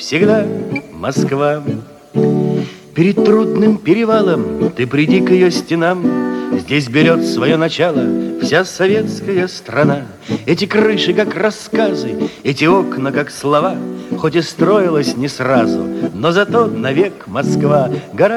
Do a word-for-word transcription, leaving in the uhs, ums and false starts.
всегда Москва. Перед трудным перевалом ты приди к ее стенам. Здесь берет свое начало вся советская страна. Эти крыши, как рассказы, эти окна, как слова. Хоть и строилась не сразу, но зато навек Москва. Гора